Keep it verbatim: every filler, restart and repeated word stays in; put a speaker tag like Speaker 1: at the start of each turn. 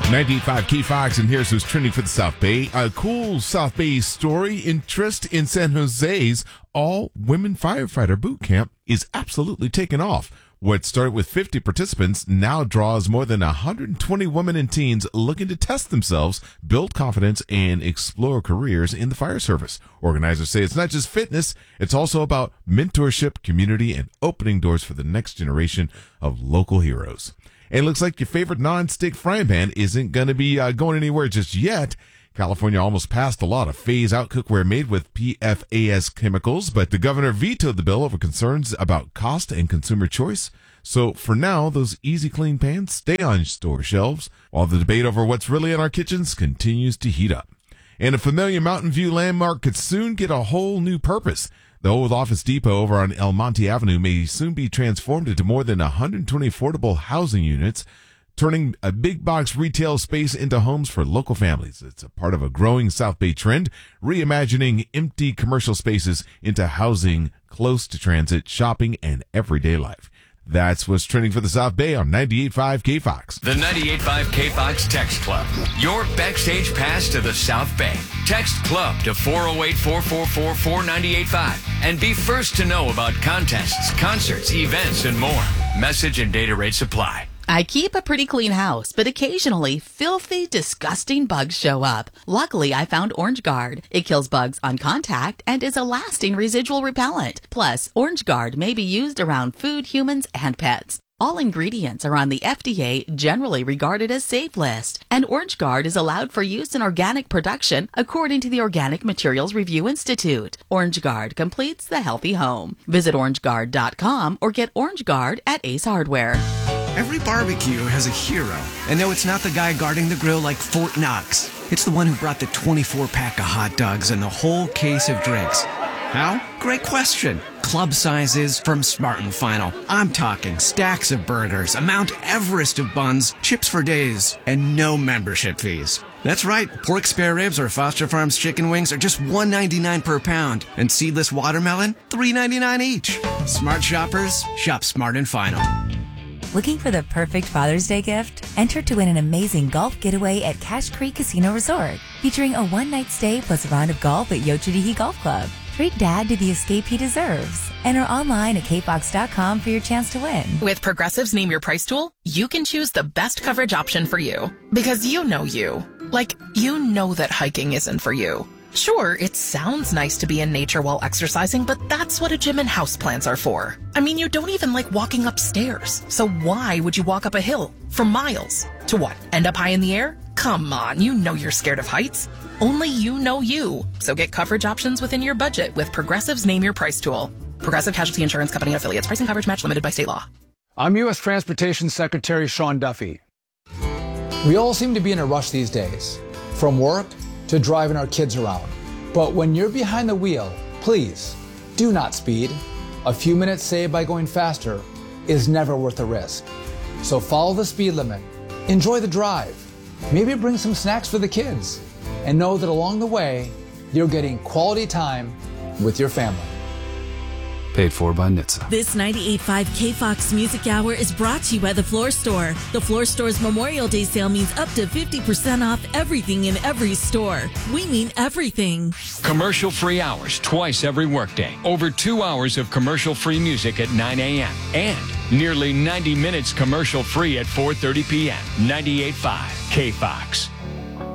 Speaker 1: ninety-eight point five K Fox, and here's who's trending for the South Bay. A cool South Bay story. Interest in San Jose's all-women firefighter boot camp is absolutely taking off. What started with fifty participants now draws more than one hundred twenty women and teens looking to test themselves, build confidence, and explore careers in the fire service. Organizers say it's not just fitness, it's also about mentorship, community, and opening doors for the next generation of local heroes. And it looks like your favorite non-stick frying pan isn't going to be uh, going anywhere just yet. California almost passed a law to phase out cookware made with P F A S chemicals, but the governor vetoed the bill over concerns about cost and consumer choice. So for now, those easy clean pans stay on store shelves, while the debate over what's really in our kitchens continues to heat up. And a familiar Mountain View landmark could soon get a whole new purpose. The old Office Depot over on El Monte Avenue may soon be transformed into more than one hundred twenty affordable housing units, turning a big box retail space into homes for local families. It's a part of a growing South Bay trend, reimagining empty commercial spaces into housing close to transit, shopping, and everyday life. That's what's trending for the South Bay on ninety-eight point five K Fox.
Speaker 2: The ninety-eight point five K Fox Text Club. Your backstage pass to the South Bay. Text Club to four oh eight, four four four, four nine eight five and be first to know about contests, concerts, events, and more. Message and data rate supply.
Speaker 3: I keep a pretty clean house, but occasionally filthy, disgusting bugs show up. Luckily, I found Orange Guard. It kills bugs on contact and is a lasting residual repellent. Plus, Orange Guard may be used around food, humans, and pets. All ingredients are on the F D A generally regarded as safe list, and Orange Guard is allowed for use in organic production according to the Organic Materials Review Institute. Orange Guard completes the healthy home. Visit orange guard dot com or get Orange Guard at Ace Hardware.
Speaker 4: Every barbecue has a hero. And no, it's not the guy guarding the grill like Fort Knox. It's the one who brought the twenty-four pack of hot dogs and the whole case of drinks. How? Great question. Club sizes from Smart and Final. I'm talking stacks of burgers, a Mount Everest of buns, chips for days, and no membership fees. That's right. Pork spare ribs or Foster Farms chicken wings are just one ninety-nine per pound, and seedless watermelon, three ninety-nine each. Smart shoppers, shop Smart and Final.
Speaker 5: Looking for the perfect Father's Day gift? Enter to win an amazing golf getaway at Cache Creek Casino Resort, featuring a one-night stay plus a round of golf at Yochadihi Golf Club. Treat Dad to the escape he deserves. Enter online at k fox dot com for your chance to win.
Speaker 6: With Progressive's Name Your Price tool, you can choose the best coverage option for you. Because you know you. Like, you know that hiking isn't for you. Sure, it sounds nice to be in nature while exercising, but that's what a gym and houseplants are for. I mean, you don't even like walking upstairs. So why would you walk up a hill for miles? To what, end up high in the air? Come on, you know you're scared of heights. Only you know you. So get coverage options within your budget with Progressive's Name Your Price tool. Progressive Casualty Insurance Company and affiliates. Pricing coverage match limited by state law.
Speaker 7: I'm U S Transportation Secretary Sean Duffy. We all seem to be in a rush these days, from work to driving our kids around. But when you're behind the wheel, please do not speed. A few minutes saved by going faster is never worth the risk. So follow the speed limit, enjoy the drive, maybe bring some snacks for the kids, and know that along the way, you're getting quality time with your family.
Speaker 8: Paid for by N H T S A.
Speaker 9: This ninety-eight point five K Fox Music Hour is brought to you by The Floor Store. The Floor Store's Memorial Day sale means up to fifty percent off everything in every store. We mean everything.
Speaker 2: Commercial-free hours twice every workday. Over two hours of commercial-free music at nine a.m. And nearly ninety minutes commercial-free at four thirty p.m. ninety-eight point five K Fox.